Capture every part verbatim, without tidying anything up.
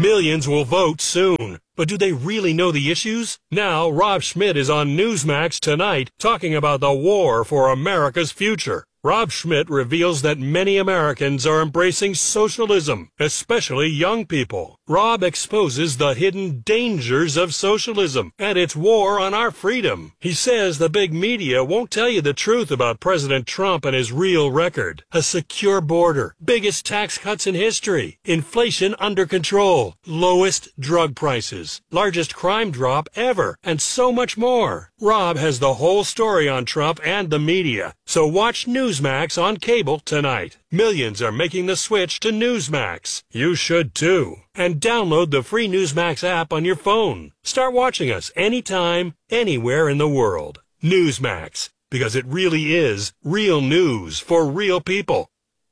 Millions will vote soon. But do they really know the issues? Now, Rob Schmidt is on Newsmax tonight talking about the war for America's future. Rob Schmidt reveals that many Americans are embracing socialism, especially young people. Rob exposes the hidden dangers of socialism and its war on our freedom. He says the big media won't tell you the truth about President Trump and his real record. A secure border, biggest tax cuts in history, inflation under control, lowest drug prices, largest crime drop ever, and so much more. Rob has the whole story on Trump and the media, so watch Newsmax on cable tonight. Millions are making the switch to Newsmax. You should too. And download the free Newsmax app on your phone. Start watching us anytime, anywhere in the world. Newsmax, because it really is real news for real people.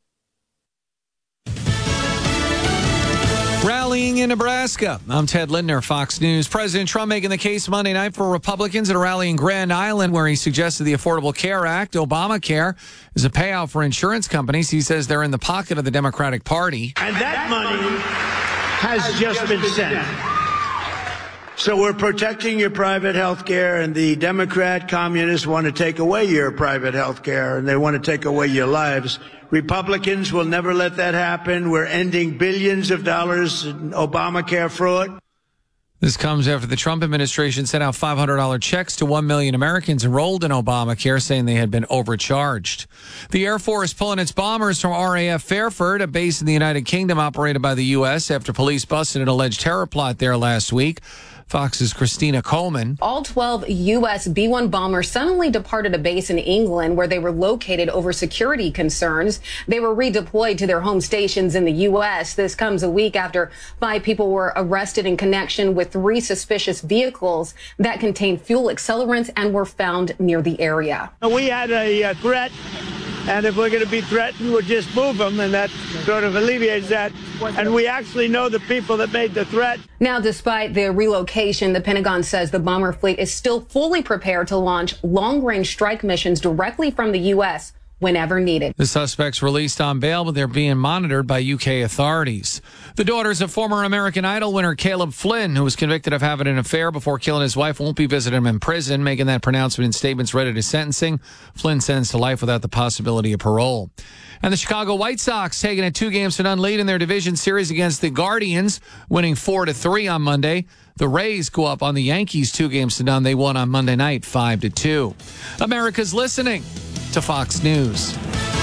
Rallying in Nebraska. I'm Ted Lindner, Fox News. President Trump making the case Monday night for Republicans at a rally in Grand Island where he suggested the Affordable Care Act, Obamacare, is a payout for insurance companies. He says they're in the pocket of the Democratic Party. And that money has just been sent. So we're protecting your private health care, and the Democrat communists want to take away your private health care, and they want to take away your lives. Republicans will never let that happen. We're ending billions of dollars in Obamacare fraud. This comes after the Trump administration sent out five hundred dollars checks to one million Americans enrolled in Obamacare, saying they had been overcharged. The Air Force pulling its bombers from R A F Fairford, a base in the United Kingdom operated by the U S, after police busted an alleged terror plot there last week. Fox's Christina Coleman. All twelve U S B one bombers suddenly departed a base in England where they were located over security concerns. They were redeployed to their home stations in the U S. This comes a week after five people were arrested in connection with three suspicious vehicles that contained fuel accelerants and were found near the area. We had a uh, threat, and if we're going to be threatened, we'll just move them, and that sort of alleviates that. And we actually know the people that made the threat. Now, despite the relocation, the Pentagon says the bomber fleet is still fully prepared to launch long-range strike missions directly from the U S whenever needed. The suspects released on bail, but they're being monitored by U K authorities. The daughters of former American Idol winner Caleb Flynn, who was convicted of having an affair before killing his wife, won't be visiting him in prison, making that pronouncement in statements read at his sentencing. Flynn sentenced to life without the possibility of parole. And the Chicago White Sox taking a two games to none lead in their division series against the Guardians, winning four to three on Monday. The Rays go up on the Yankees two games to none. They won on Monday night five to two. America's listening to Fox News.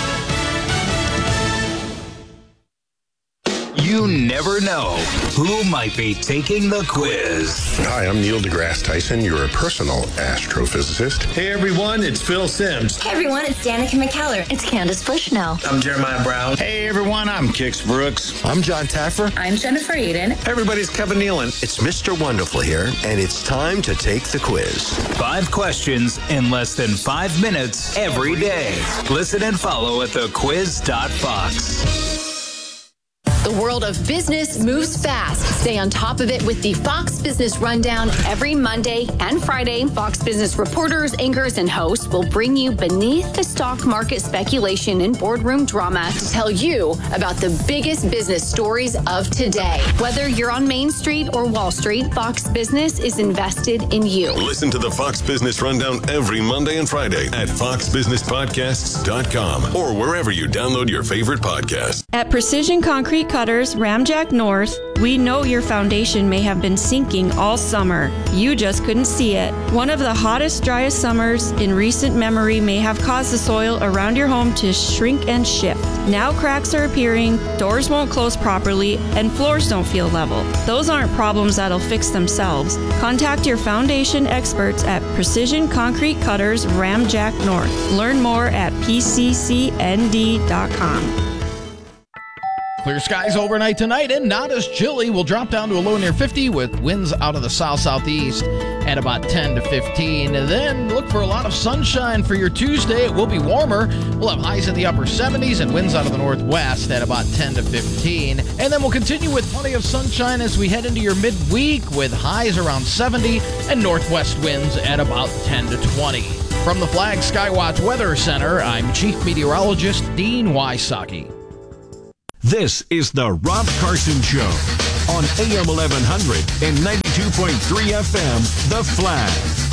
You never know who might be taking the quiz. Hi, I'm Neil deGrasse Tyson, your personal astrophysicist. Hey everyone, it's Phil Sims. Hey everyone, it's Danica McKellar. It's Candace Bushnell. I'm Jeremiah Brown. Hey everyone, I'm Kix Brooks. I'm John Taffer. I'm Jennifer Aiden. Hey everybody's Kevin Nealon. It's Mister Wonderful here, and it's time to take the quiz. Five questions in less than five minutes every day. Listen and follow at the quiz dot fox. The world of business moves fast. Stay on top of it with the Fox Business Rundown every Monday and Friday. Fox Business reporters, anchors, and hosts will bring you beneath the stock market speculation and boardroom drama to tell you about the biggest business stories of today. Whether you're on Main Street or Wall Street, Fox Business is invested in you. Listen to the Fox Business Rundown every Monday and Friday at fox business podcasts dot com or wherever you download your favorite podcast. At Precision Concrete Cutters, Ramjack North, we know your foundation may have been sinking all summer. You just couldn't see it. One of the hottest, driest summers in recent memory may have caused the soil around your home to shrink and shift. Now cracks are appearing, doors won't close properly, and floors don't feel level. Those aren't problems that'll fix themselves. Contact your foundation experts at Precision Concrete Cutters, Ramjack North. Learn more at P C C N D dot com. Clear skies overnight tonight and not as chilly. We'll drop down to a low near fifty with winds out of the south-southeast at about ten to fifteen. And then look for a lot of sunshine for your Tuesday. It will be warmer. We'll have highs in the upper seventies and winds out of the northwest at about ten to fifteen. And then we'll continue with plenty of sunshine as we head into your midweek with highs around seventy and northwest winds at about ten to twenty. From the Flag Skywatch Weather Center, I'm Chief Meteorologist Dean Wysocki. This is the Rob Carson Show. on A M eleven hundred and ninety-two point three F M, The Flag.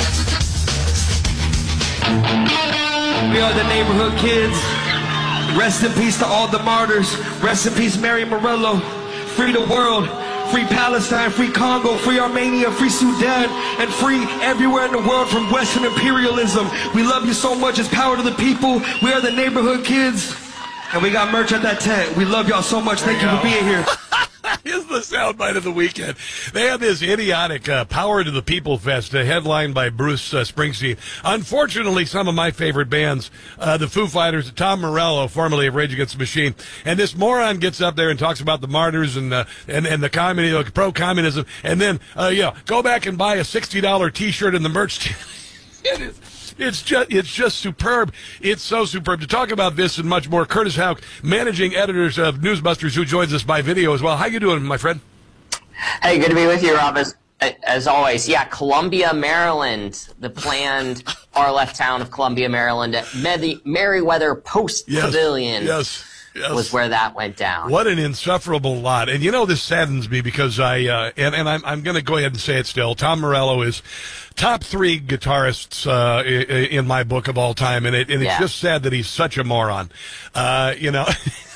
We are the neighborhood kids. Rest in peace to all the martyrs. Rest in peace, Mary Morello. Free the world. Free Palestine, free Congo, free Armenia, free Sudan, and free everywhere in the world from Western imperialism. We love you so much. It's power to the people. We are the neighborhood kids. And we got merch at that tent. We love y'all so much. Thank you, you for being here. Is the soundbite of the weekend. They had this idiotic uh, Power to the People Fest, uh, headlined by Bruce uh, Springsteen. Unfortunately, some of my favorite bands, uh, the Foo Fighters, Tom Morello, formerly of Rage Against the Machine, and this moron gets up there and talks about the martyrs and uh, and, and the communism, uh, pro-communism, and then, uh, you know, go back and buy a sixty dollar T-shirt in the merch. It is. It's just, it's just superb. It's so superb. To talk about this and much more, Curtis Houck, managing editor of Newsbusters, who joins us by video as well. How you doing, my friend? Hey, good to be with you, Rob, as, as always. Yeah, Columbia, Maryland, the planned far left town of Columbia, Maryland, at Mer- Merriweather Post yes, Pavilion. Yes. Yes. Was where that went down. What an insufferable lot. And you know, this saddens me because I, uh, and, and I'm, I'm going to go ahead and say it still. Tom Morello is top three guitarists, uh, in my book of all time. And it, and it's yeah. just sad that he's such a moron. Uh, you know,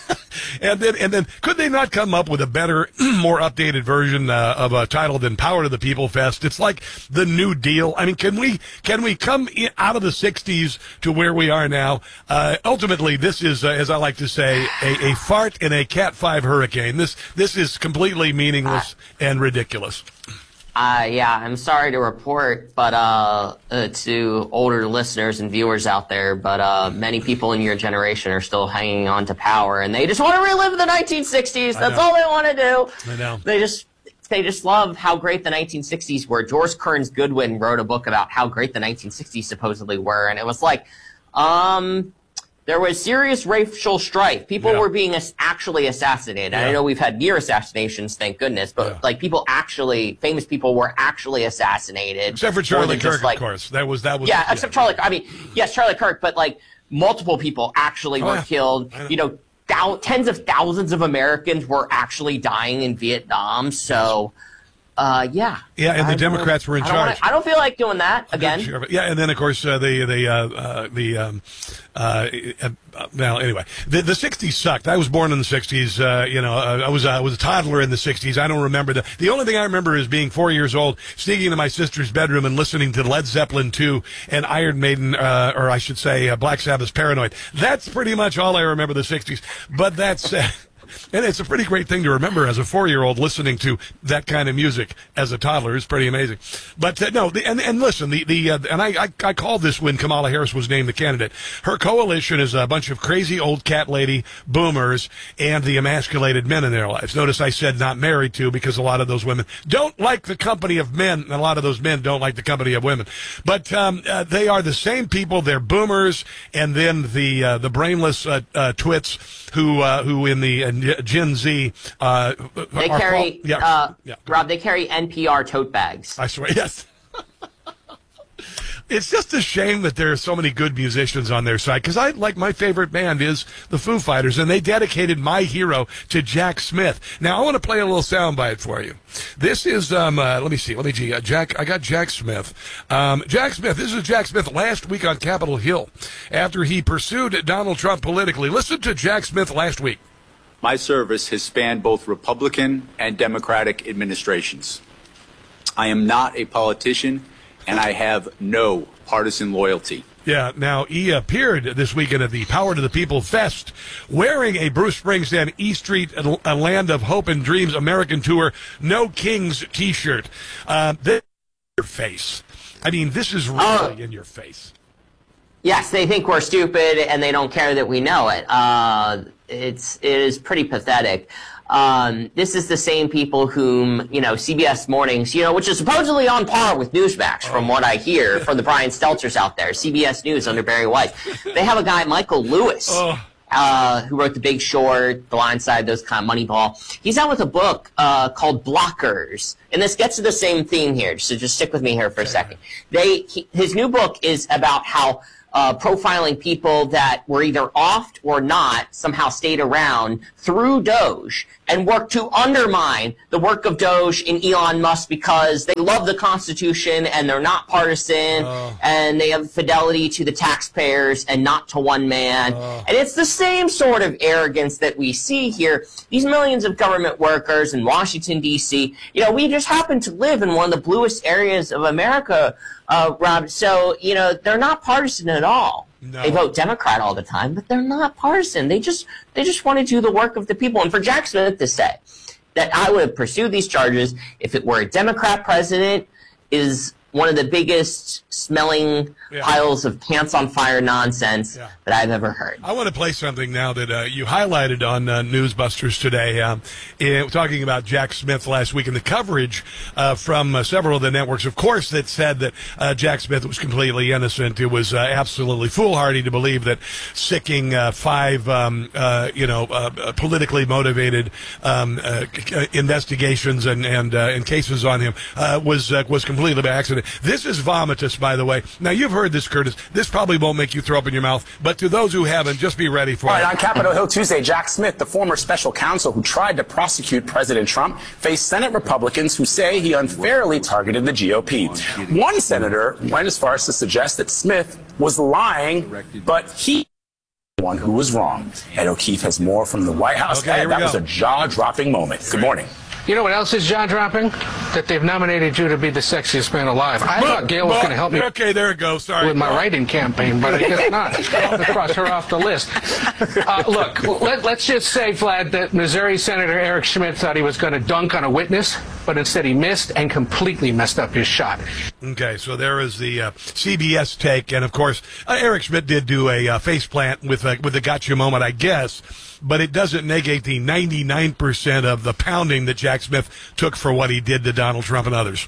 and then, and then could they not come up with a better, more updated version, uh, of a title than Power to the People Fest? It's like the New Deal. I mean, can we, can we come in, out of the sixties to where we are now? Uh, ultimately, this is, uh, as I like to say, a, a fart in a Cat five hurricane. This, this is completely meaningless uh, and ridiculous. Uh, yeah, I'm sorry to report, but uh, uh, to older listeners and viewers out there, but uh, many people in your generation are still hanging on to power, and they just want to relive the nineteen sixties. That's all they want to do. I know. They just they just love how great the nineteen sixties were. George Kearns Goodwin wrote a book about how great the nineteen sixties supposedly were, and it was like, um... there was serious racial strife. People yeah. were being as- actually assassinated. Yeah. I know we've had near assassinations, thank goodness, but yeah. like people actually, famous people were actually assassinated. Except for Charlie Kirk, like, of course. That was that was. Yeah, except Charlie. I mean, yes, Charlie Kirk, but like multiple people actually oh, were yeah. killed. You know, thou- tens of thousands of Americans were actually dying in Vietnam. So. Uh, yeah. Yeah, and the I Democrats were in I don't charge. Wanna, I don't feel like doing that again. Sure. Yeah, and then of course uh, the the uh, uh, the um, uh, uh, well anyway the the sixties sucked. I was born in the sixties. Uh, you know, uh, I was uh, I was a toddler in the sixties. I don't remember the the only thing I remember is being four years old, sneaking into my sister's bedroom and listening to Led Zeppelin two and Iron Maiden, uh, or I should say uh, Black Sabbath's Paranoid. That's pretty much all I remember the sixties. But that's. Uh, And it's a pretty great thing to remember as a four-year-old listening to that kind of music as a toddler. It's pretty amazing. But uh, no, the, and and listen, the the uh, and I, I I called this when Kamala Harris was named the candidate. Her coalition is a bunch of crazy old cat lady boomers and the emasculated men in their lives. Notice I said not married to, because a lot of those women don't like the company of men, and a lot of those men don't like the company of women. But um, uh, they are the same people. They're boomers, and then the uh, the brainless uh, uh, twits who uh, who in the uh, Gen Z. Uh, they carry, fall, yeah, uh, yeah. Rob, they carry N P R tote bags. I swear, yes. It's just a shame that there are so many good musicians on their side, because I like my favorite band is the Foo Fighters, and they dedicated My Hero to Jack Smith. Now I want to play a little soundbite for you. This is um, uh, let me see, let me see, uh, Jack. I got Jack Smith. Um, Jack Smith. This is Jack Smith last week on Capitol Hill after he pursued Donald Trump politically. Listen to Jack Smith last week. My service has spanned both Republican and Democratic administrations. I am not a politician, and I have no partisan loyalty. Yeah, now he appeared this weekend at the Power to the People Fest wearing a Bruce Springsteen E Street, A Land of Hope and Dreams American Tour No Kings t-shirt. Uh, this is your face. I mean, this is really uh, in your face. Yes, they think we're stupid, and they don't care that we know it. Uh, it's it is pretty pathetic. Um, this is the same people whom, you know, C B S Mornings, you know, which is supposedly on par with Newsmax, from what I hear from the Brian Stelters out there, C B S News under Barry White. They have a guy, Michael Lewis, oh. uh, who wrote The Big Short, The Blind Side, those kind of Moneyball. He's out with a book uh, called Blockers. And this gets to the same theme here, so just stick with me here for a second. They he, his new book is about how uh, profiling people that were either offed or not, somehow stayed around through Doge and worked to undermine the work of Doge and Elon Musk because they love the Constitution and they're not partisan uh. and they have fidelity to the taxpayers and not to one man. Uh. And it's the same sort of arrogance that we see here. These millions of government workers in Washington, D C, you know, we just happen to live in one of the bluest areas of America, uh, Rob. So, you know, they're not partisan at all. No. They vote Democrat all the time, but they're not partisan. They just they just want to do the work of the people. And for Jack Smith to say that I would have pursued these charges if it were a Democrat president is one of the biggest smelling yeah. piles of pants on fire nonsense yeah. that I've ever heard. I want to play something now that uh, you highlighted on uh, Newsbusters today, um, in, talking about Jack Smith last week and the coverage uh, from uh, several of the networks, of course, that said that uh, Jack Smith was completely innocent. It was uh, absolutely foolhardy to believe that sicking uh, five, um, uh, you know, uh, politically motivated um, uh, investigations and and, uh, and cases on him uh, was uh, was completely by accident. This is vomitous, by the way. Now, you've heard this, Curtis. This probably won't make you throw up in your mouth, but to those who haven't, just be ready for All it. Right, on Capitol Hill Tuesday, Jack Smith, the former special counsel who tried to prosecute President Trump, faced Senate Republicans who say he unfairly targeted the G O P. One senator went as far as to suggest that Smith was lying, but he one who was wrong. Ed O'Keefe has more from the White House. Okay, Ed, that go. was a jaw-dropping moment. Good morning. You know what else is jaw-dropping? That they've nominated you to be the sexiest man alive. I but, thought Gail was going to help me. Okay, there it goes. Sorry. With my writing campaign, but I guess not. I'll have to cross her off the list. Uh, look, let, let's just say, Vlad, that Missouri Senator Eric Schmidt thought he was going to dunk on a witness, but instead he missed and completely messed up his shot. Okay, so there is the uh, C B S take, and of course, uh, Eric Schmidt did do a uh, faceplant with uh, with the gotcha moment, I guess. But it doesn't negate the ninety-nine percent of the pounding that Jack Smith took for what he did to Donald Trump and others.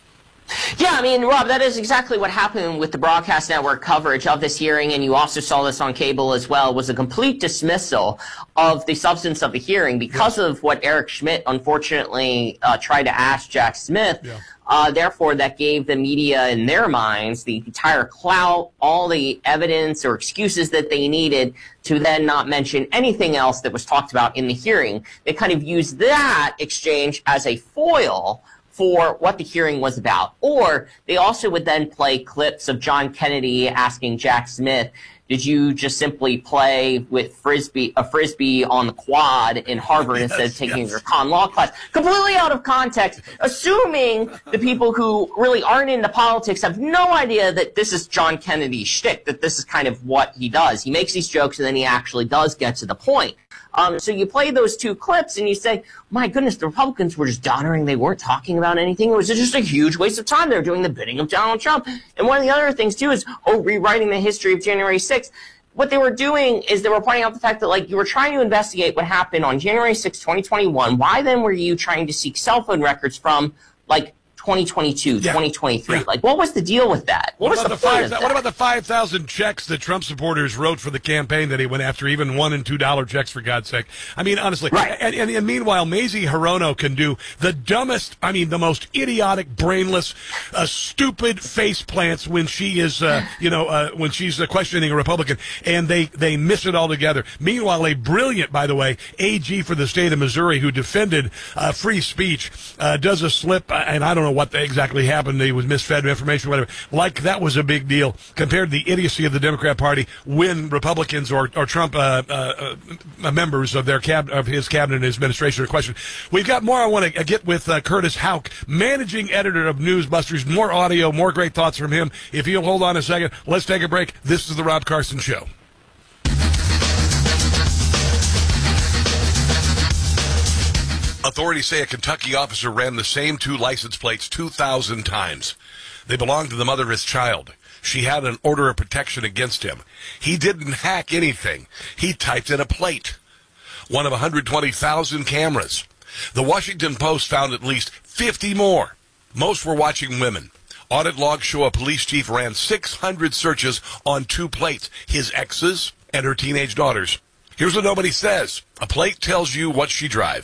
Yeah, I mean, Rob, that is exactly what happened with the broadcast network coverage of this hearing, and you also saw this on cable as well, was a complete dismissal of the substance of the hearing because yeah. of what Eric Schmidt, unfortunately, uh, tried to ask Jack Smith. Yeah. Uh, therefore, that gave the media, in their minds, the entire clout, all the evidence or excuses that they needed to then not mention anything else that was talked about in the hearing. They kind of used that exchange as a foil for what the hearing was about. Or they also would then play clips of John Kennedy asking Jack Smith, did you just simply play with frisbee, a frisbee on the quad in Harvard yes, instead of taking yes. your con law class? Completely out of context, assuming the people who really aren't into politics have no idea that this is John Kennedy's shtick, that this is kind of what he does. He makes these jokes and then he actually does get to the point. Um, so you play those two clips and you say, my goodness, the Republicans were just doddering. They weren't talking about anything. It was just a huge waste of time. They were doing the bidding of Donald Trump. And one of the other things, too, is, oh, rewriting the history of January sixth. What they were doing is they were pointing out the fact that, like, you were trying to investigate what happened on January sixth, twenty twenty-one. Why then were you trying to seek cell phone records from, like, twenty twenty-two, yeah. twenty twenty-three. Yeah. Like, what was the deal with that? What, what was the, the point five, of that? What about the five thousand checks that Trump supporters wrote for the campaign that he went after, even one and two dollar checks, for God's sake? I mean, honestly. Right. And, and, and meanwhile, Mazie Hirono can do the dumbest, I mean, the most idiotic, brainless, uh, stupid face plants when she is, uh, you know, uh, when she's uh, questioning a Republican, and they, they miss it all together. Meanwhile, a brilliant, by the way, A G for the state of Missouri who defended uh, free speech uh, does a slip, uh, and I don't know what exactly happened. He was misfed information, whatever. Like that was a big deal compared to the idiocy of the Democrat Party when Republicans or, or Trump uh, uh, uh, members of their cab of his cabinet and his administration are questioned. We've got more. I want to get with uh, Curtis Houck, managing editor of Newsbusters. More audio, more great thoughts from him. If you'll hold on a second, let's take a break. This is the Rob Carson Show. Authorities say a Kentucky officer ran the same two license plates two thousand times. They belonged to the mother of his child. She had an order of protection against him. He didn't hack anything. He typed in a plate. One of one hundred twenty thousand cameras. The Washington Post found at least fifty more. Most were watching women. Audit logs show a police chief ran six hundred searches on two plates, his ex's and her teenage daughters. Here's what nobody says. A plate tells you what she drives.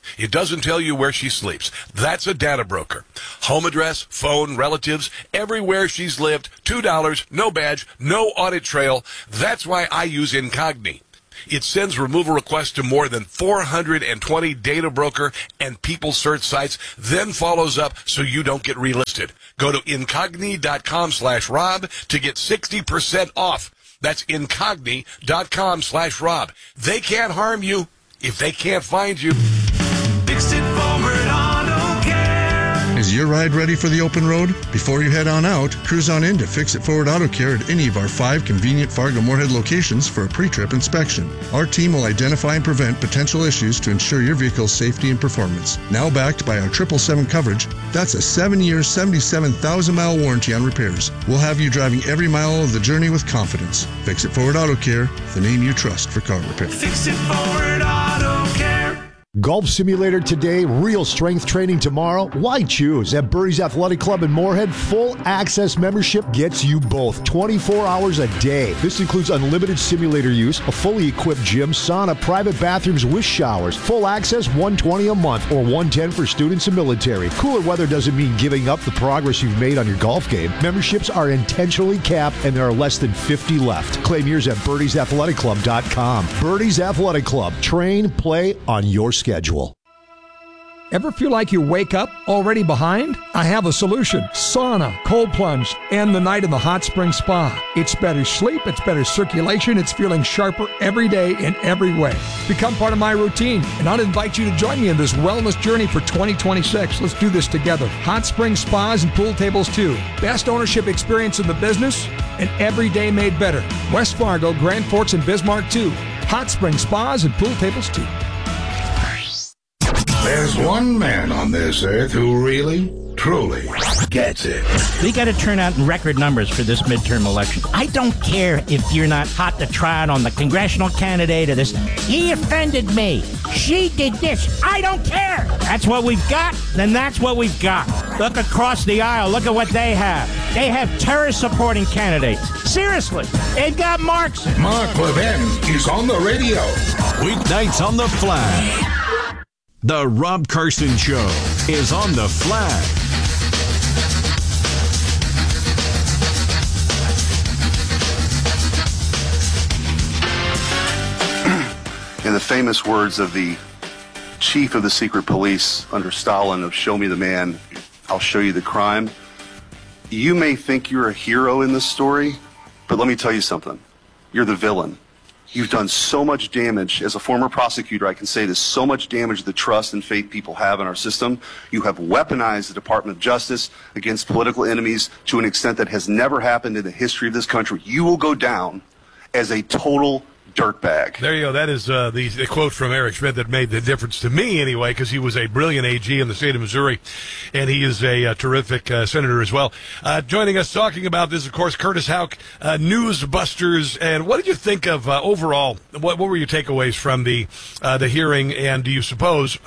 It doesn't tell you where she sleeps. That's a data broker. Home address, phone, relatives, everywhere she's lived, two dollars, no badge, no audit trail. That's why I use Incogni. It sends removal requests to more than four hundred twenty data broker and people search sites, then follows up so you don't get relisted. Go to Incogni.com slash Rob to get sixty percent off. That's Incogni.com slash Rob. They can't harm you if they can't find you. Fix it forward auto care. Is your ride ready for the open road? Before you head on out, cruise on in to Fix It Forward Auto Care at any of our five convenient Fargo-Moorhead locations for a pre-trip inspection. Our team will identify and prevent potential issues to ensure your vehicle's safety and performance. Now backed by our triple seven coverage, that's a seven-year, seventy-seven thousand mile warranty on repairs. We'll have you driving every mile of the journey with confidence. Fix It Forward Auto Care, the name you trust for car repair. Fix It Forward Auto Care. Golf simulator today, real strength training tomorrow. Why choose? At Birdie's Athletic Club in Moorhead, full access membership gets you both twenty-four hours a day. This includes unlimited simulator use, a fully equipped gym, sauna, private bathrooms with showers. Full access, one hundred twenty dollars a month or one hundred ten dollars for students and military. Cooler weather doesn't mean giving up the progress you've made on your golf game. Memberships are intentionally capped and there are less than fifty left. Claim yours at birdies athletic club dot com. Birdie's Athletic Club. Train, play on your schedule. Ever feel like you wake up already behind? I have a solution. Sauna, cold plunge, and the night in the hot spring spa. It's better sleep, it's better circulation, it's feeling sharper every day in every way. Become part of my routine, and I'll invite you to join me in this wellness journey for twenty twenty-six. Let's do this together. Hot spring spas and pool tables too. Best ownership experience in the business, and every day made better. West Fargo, Grand Forks, and Bismarck too. Hot spring spas and pool tables too. There's one man on this earth who really, truly gets it. We got to turn out in record numbers for this midterm election. I don't care if you're not hot to trot on the congressional candidate or this. He offended me. She did this. I don't care. That's what we've got, then that's what we've got. Look across the aisle. Look at what they have. They have terrorist-supporting candidates. Seriously. They've got Marx. Mark Levin is on the radio. Weeknights on the Flag. The Rob Carson Show is on the Flag. In the famous words of the chief of the secret police under Stalin of "Show me the man, I'll show you the crime," you may think you're a hero in this story, but let me tell you something. You're the villain. You've done so much damage. As a former prosecutor, I can say this, so much damage to the trust and faith people have in our system. You have weaponized the Department of Justice against political enemies to an extent that has never happened in the history of this country. You will go down as a total dirtbag. There you go. That is uh, the, the quote from Eric Schmidt that made the difference to me anyway, because he was a brilliant A G in the state of Missouri, and he is a, a terrific uh, senator as well. Uh, joining us talking about this, of course, Curtis Houck, uh, Newsbusters. And what did you think of uh, overall? What, what were your takeaways from the uh, the hearing? And do you suppose,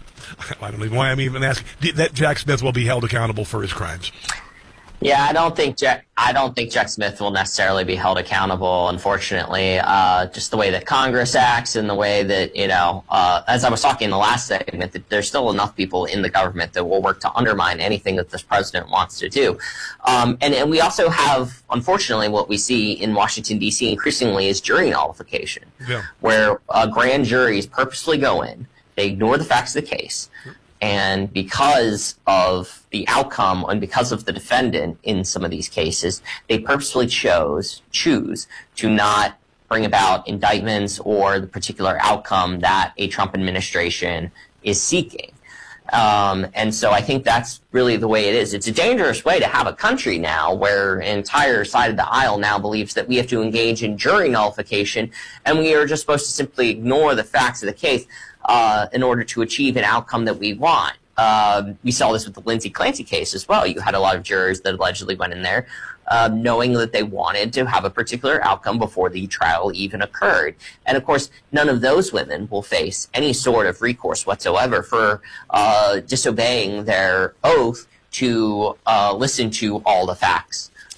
I don't know why I'm even asking, that Jack Smith will be held accountable for his crimes? Yeah, I don't think Jack. I don't think Jack Smith will necessarily be held accountable. Unfortunately, uh, just the way that Congress acts and the way that you know, uh, as I was talking in the last segment, that there's still enough people in the government that will work to undermine anything that this president wants to do. Um, and and we also have, unfortunately, what we see in Washington D C increasingly is jury nullification, yeah. where uh, grand juries purposely go in, they ignore the facts of the case. And because of the outcome and because of the defendant in some of these cases, they purposefully chose, choose to not bring about indictments or the particular outcome that a Trump administration is seeking. Um, and so I think that's really the way it is. It's a dangerous way to have a country now where an entire side of the aisle now believes that we have to engage in jury nullification and we are just supposed to simply ignore the facts of the case. Uh, in order to achieve an outcome that we want. Uh, we saw this with the Lindsey Clancy case as well. You had a lot of jurors that allegedly went in there uh, knowing that they wanted to have a particular outcome before the trial even occurred. And, of course, none of those women will face any sort of recourse whatsoever for uh, disobeying their oath to uh, listen to all the facts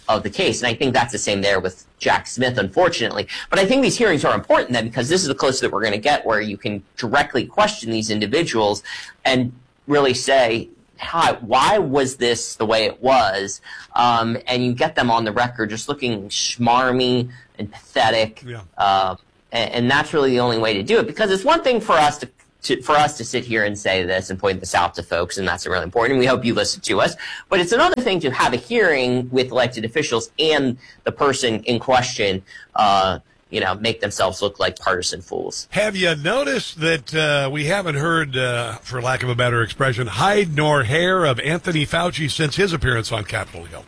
of the case. And I think that's the same there with Jack Smith, unfortunately. But I think these hearings are important then, because this is the closest that we're going to get where you can directly question these individuals and really say, Hi, why was this the way it was? Um, and you get them on the record just looking schmarmy and pathetic. Yeah. Uh, and, and that's really the only way to do it, because it's one thing for us to, to for us to sit here and say this and point this out to folks, and that's really important. And we hope you listen to us. But it's another thing to have a hearing with elected officials and the person in question uh, you know, make themselves look like partisan fools. Have you noticed that uh, we haven't heard, uh, for lack of a better expression, hide nor hair of Anthony Fauci since his appearance on Capitol Hill?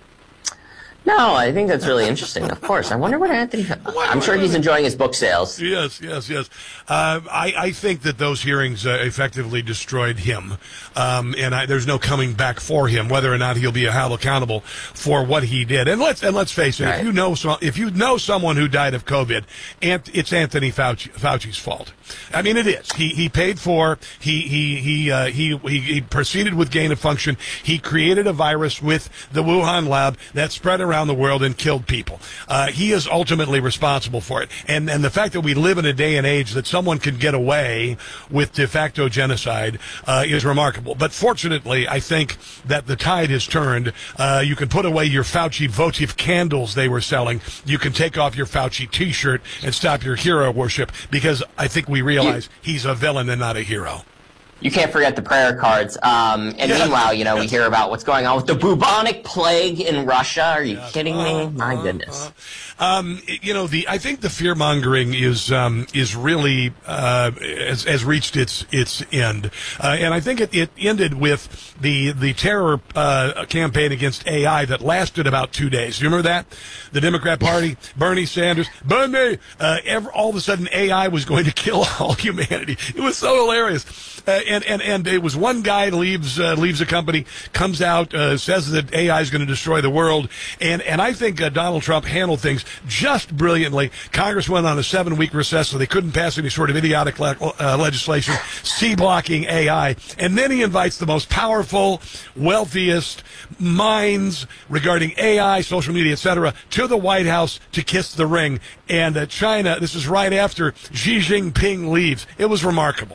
No, I think that's really interesting. Of course. I wonder what Anthony... I'm sure he's enjoying his book sales. Yes, yes, yes. Uh, I, I think that those hearings uh, effectively destroyed him. Um, and I, there's no coming back for him, whether or not he'll be held accountable for what he did. And let's and let's face it, right. if you know so, if you know someone who died of COVID, it's Anthony Fauci, Fauci's fault. I mean, it is. He he paid for. He he he uh, he, he he proceeded with gain of function. He created a virus with the Wuhan lab that spread around the world and killed people. Uh, he is ultimately responsible for it. And and the fact that we live in a day and age that someone can get away with de facto genocide uh, is remarkable. But fortunately, I think that the tide has turned. Uh, you can put away your Fauci votive candles they were selling. You can take off your Fauci T-shirt and stop your hero worship, because I think we realize he's a villain and not a hero. You can't forget the prayer cards. Um, and yeah. meanwhile, you know, we hear about what's going on with the bubonic plague in Russia. Are you yes. kidding me? Uh, My uh, goodness. Uh, um, you know, the I think the fear mongering is um, is really uh, has, has reached its its end, uh, and I think it, it ended with the the terror uh, campaign against A I that lasted about two days. You remember that? The Democrat Party, Bernie Sanders, Bernie. Uh, every, all of a sudden, A I was going to kill all humanity. It was so hilarious. Uh, and, and, and it was one guy leaves uh, leaves a company, comes out, uh, says that A I is going to destroy the world. And, and I think uh, Donald Trump handled things just brilliantly. Congress went on a seven-week recess, so they couldn't pass any sort of idiotic le- uh, legislation, C-blocking A I. And then he invites the most powerful, wealthiest minds regarding A I, social media, et cetera, to the White House to kiss the ring. And uh, China, this is right after Xi Jinping leaves. It was remarkable.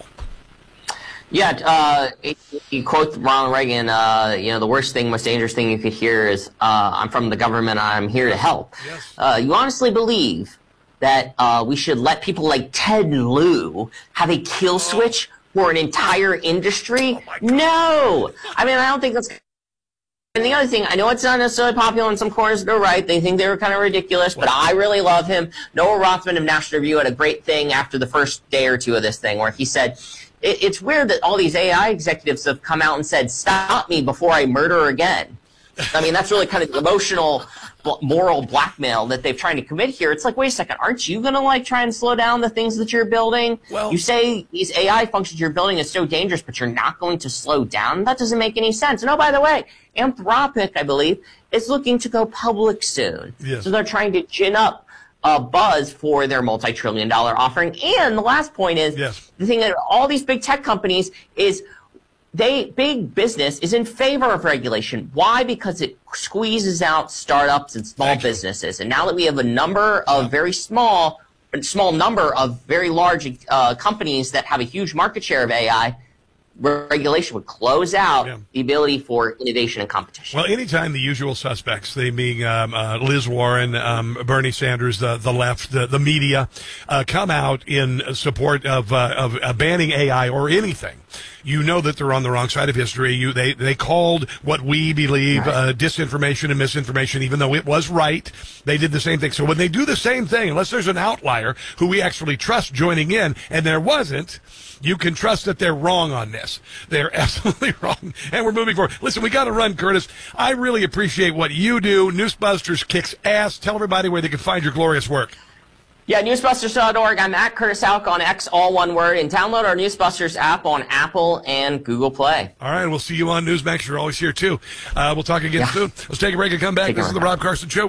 Yeah, uh, you quote Ronald Reagan, uh, you know, the worst thing, most dangerous thing you could hear is, uh, I'm from the government, I'm here to help. Yes. Uh, you honestly believe that uh, we should let people like Ted Lieu have a kill switch for an entire industry? Oh no! I mean, I don't think that's... And the other thing, I know it's not necessarily popular in some corners, they're right, they think they were kind of ridiculous, but I really love him. Noah Rothman of National Review had a great thing after the first day or two of this thing, where he said, it's weird that all these A I executives have come out and said, stop me before I murder again. I mean, that's really kind of the emotional, moral blackmail that they've tried to commit here. It's like, wait a second, aren't you going to like try and slow down the things that you're building? Well, you say these A I functions you're building is so dangerous, but you're not going to slow down? That doesn't make any sense. And oh, by the way, Anthropic, I believe, is looking to go public soon. Yes. So they're trying to gin up Uh, buzz for their multi-trillion dollar offering. And the last point is, yes. the thing that all these big tech companies is they, big business is in favor of regulation. Why? Because it squeezes out startups and small Thank businesses. You. And now that we have a number of very small, small number of very large uh, companies that have a huge market share of A I, regulation would close out yeah. the ability for innovation and competition. Well, anytime the usual suspects, they being um, uh, Liz Warren, um, Bernie Sanders, the the left, the, the media, uh, come out in support of uh, of uh, banning A I or anything, you know that they're on the wrong side of history. You they they called what we believe right. uh, disinformation and misinformation, even though it was right. They did the same thing. So when they do the same thing, unless there's an outlier who we actually trust joining in, and there wasn't, you can trust that they're wrong on this. They're absolutely wrong. And we're moving forward. Listen, we got to run, Curtis. I really appreciate what you do. Newsbusters kicks ass. Tell everybody where they can find your glorious work. Yeah, newsbusters dot org. I'm at Curtis Alk on X, all one word. And download our Newsbusters app on Apple and Google Play. All right, we'll see you on Newsmax. You're always here, too. Uh, we'll talk again yeah. soon. Let's take a break and come back. Take this is the Rob Carson Show.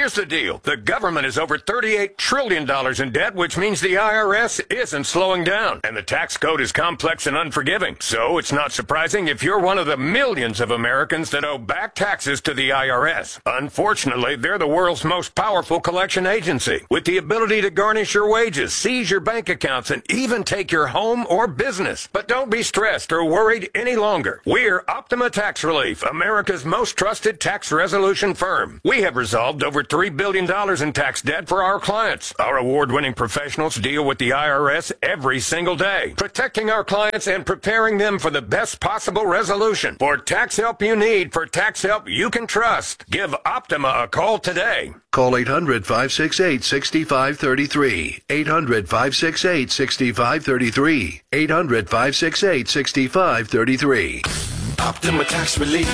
Here's the deal. The government is over thirty-eight trillion dollars in debt, which means the I R S isn't slowing down. And the tax code is complex and unforgiving. So it's not surprising if you're one of the millions of Americans that owe back taxes to the I R S. Unfortunately, they're the world's most powerful collection agency, with the ability to garnish your wages, seize your bank accounts, and even take your home or business. But don't be stressed or worried any longer. We're Optima Tax Relief, America's most trusted tax resolution firm. We have resolved over three billion dollars in tax debt for our clients. Our award-winning professionals deal with the I R S every single day, protecting our clients and preparing them for the best possible resolution. For tax help you need, for tax help you can trust, give Optima a call today. Call eight hundred, five six eight, six five three three. eight hundred, five six eight, six five three three. eight hundred, five six eight, six five three three. Optima Tax Relief.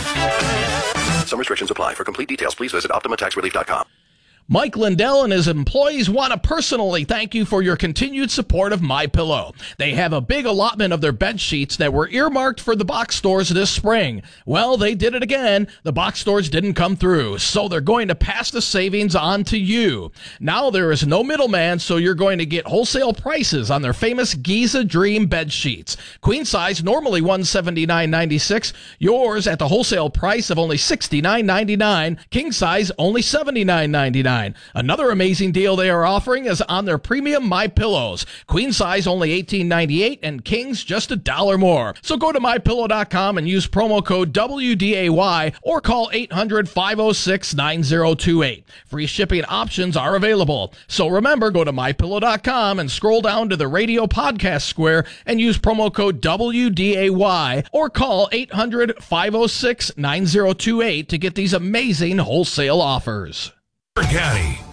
Some restrictions apply. For complete details, please visit optima tax relief dot com. Mike Lindell and his employees want to personally thank you for your continued support of MyPillow. They have a big allotment of their bed sheets that were earmarked for the box stores this spring. Well, they did it again. The box stores didn't come through, so they're going to pass the savings on to you. Now there is no middleman, so you're going to get wholesale prices on their famous Giza Dream bed sheets. Queen size, normally one hundred seventy-nine ninety-six. Yours at the wholesale price of only sixty-nine ninety-nine. King size, only seventy-nine ninety-nine. Another amazing deal they are offering is on their premium My Pillows. Queen size only eighteen ninety-eight and kings just a dollar more. So go to my pillow dot com and use promo code W D A Y or call eight hundred, five oh six, nine oh two eight. Free shipping options are available. So remember, go to my pillow dot com and scroll down to the radio podcast square and use promo code W D A Y or call eight hundred, five oh six, nine oh two eight to get these amazing wholesale offers. Caddy.